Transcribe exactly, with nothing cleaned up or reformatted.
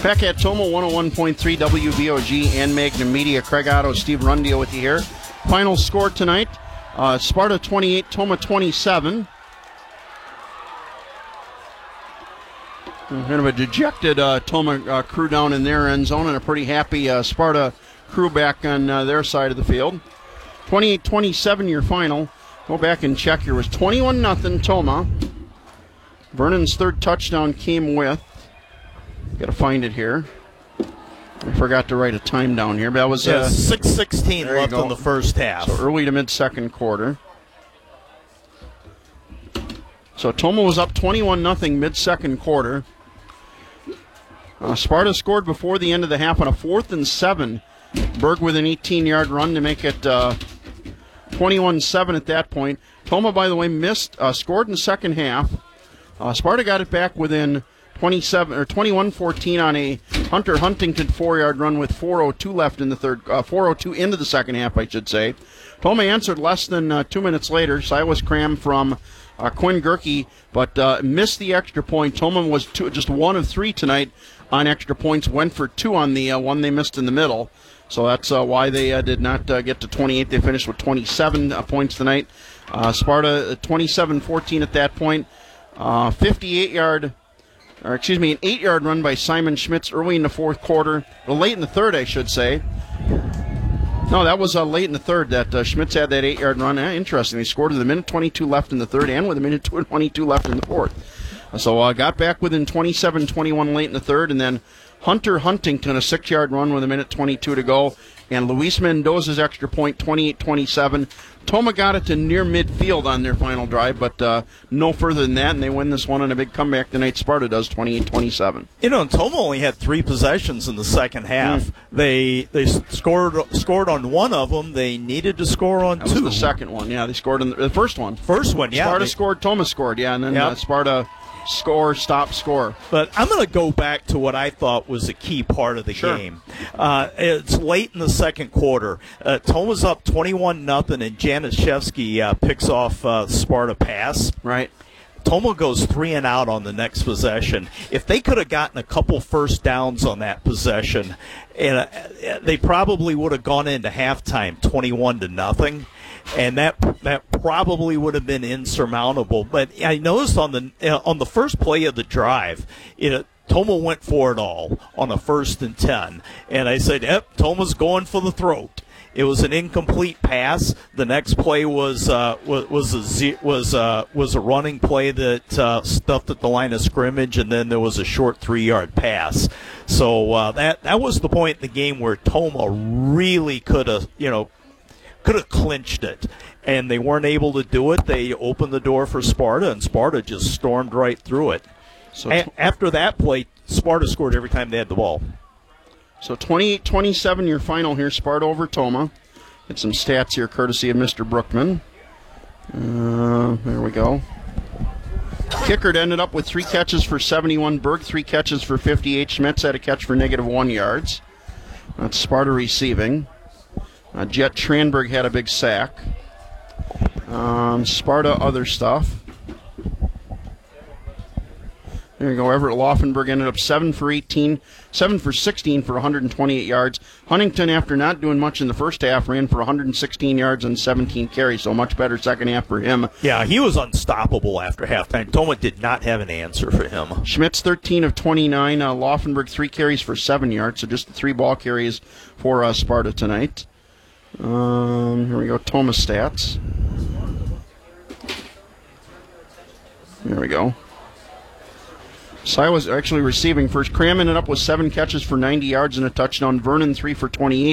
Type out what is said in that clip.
Back at Tomah, one oh one point three W V O G and Magnum Media. Craig Otto, Steve Rundio with you here. Final score tonight, uh, Sparta twenty-eight, Tomah twenty-seven. Kind of a dejected uh, Tomah uh, crew down in their end zone, and a pretty happy uh, Sparta crew back on uh, their side of the field. twenty-eight twenty-seven your final. Go back and check here. It was twenty-one nothing Tomah. Vernon's third touchdown came with, got to find it here. I forgot to write a time down here, but that was yeah, uh, six sixteen left in the first half. So early to mid-second quarter. So Tomah was up twenty-one nothing mid-second quarter. Uh, Sparta scored before the end of the half on a fourth and seven. Berg with an eighteen-yard run to make it uh, twenty-one seven at that point. Tomah, by the way, missed, uh, scored in the second half. Uh, Sparta got it back within twenty-seven or twenty-one fourteen on a Hunter Huntington four-yard run with four oh two left in the third, uh, four oh two into the second half, I should say. Tomah answered less than uh, two minutes later. Silas Cram from uh, Quinn Gerke, but uh, missed the extra point. Tomah was two, just one of three tonight on extra points. Went for two on the uh, one they missed in the middle. So that's uh, why they uh, did not uh, get to twenty-eight. They finished with twenty-seven uh, points tonight. Uh, Sparta twenty-seven fourteen at that point. Uh, fifty-eight-yard, or excuse me, an eight-yard run by Simon Schmitz early in the fourth quarter, or late in the third, I should say. No, that was uh, late in the third that uh, Schmitz had that eight-yard run. Eh, interesting. He scored with a minute twenty-two left in the third and with a minute twenty-two left in the fourth. So uh, got back within twenty-seven twenty-one late in the third, and then Hunter Huntington, a six-yard run with a minute twenty-two to go, and Luis Mendoza's extra point, twenty-eight twenty-seven. Tomah got it to near midfield on their final drive, but uh, no further than that, and they win this one on a big comeback tonight. Sparta does twenty-eight twenty-seven. You know, Tomah only had three possessions in the second half. Mm. They they scored scored on one of them. They needed to score on that two. Was the second one, yeah. They scored on the, the first one. First one, yeah. Sparta they, scored, Tomah scored, yeah, and then yep. uh, Sparta score, stop, score. But I'm going to go back to what I thought was a key part of the sure. game. Uh, it's late in the second quarter. Uh, Tomah's up twenty-one nothing, and Janishevsky uh, picks off uh, Sparta pass. Right. Tomah goes three and out on the next possession. If they could have gotten a couple first downs on that possession, and uh, they probably would have gone into halftime twenty-one to nothing. And that that probably would have been insurmountable. But I noticed on the uh, on the first play of the drive, you know, Tomah went for it all on a first and ten. And I said, yep, Tomah's going for the throat. It was an incomplete pass. The next play was uh, was was a was uh, was a running play that uh, stuffed at the line of scrimmage, and then there was a short three-yard pass. So uh, that that was the point in the game where Tomah really could have, you know, could have clinched it, and they weren't able to do it. They opened the door for Sparta, and Sparta just stormed right through it. So t- A- after that play, Sparta scored every time they had the ball. So twenty-eight twenty-seven your final here, Sparta over Tomah. Get some stats here courtesy of Mister Brookman. Uh, there we go. Kickard ended up with three catches for seventy-one. Berg, three catches for fifty-eight. Schmitz had a catch for negative one yards. That's Sparta receiving. Uh, Jet Tranberg had a big sack. Um, Sparta, other stuff. There you go. Everett Laufenberg ended up seven for eighteen, seven for sixteen for one hundred twenty-eight yards. Huntington, after not doing much in the first half, ran for one hundred sixteen yards and seventeen carries, so much better second half for him. Yeah, he was unstoppable after halftime. Tomah did not have an answer for him. Schmitz, thirteen of twenty-nine. Uh, Laufenberg, three carries for seven yards, so just three ball carries for uh, Sparta tonight. Um, here we go, Tomah stats. There we go. Cy was actually receiving first. Cram ended up with seven catches for ninety yards and a touchdown. Vernon, three for twenty-eight.